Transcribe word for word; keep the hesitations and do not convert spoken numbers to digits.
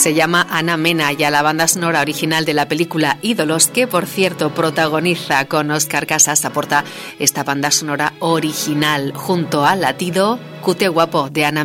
Se llama Ana Mena y a la banda sonora original de la película Ídolos, que por cierto protagoniza con Óscar Casas, aporta esta banda sonora original junto al latido Cute Guapo de Ana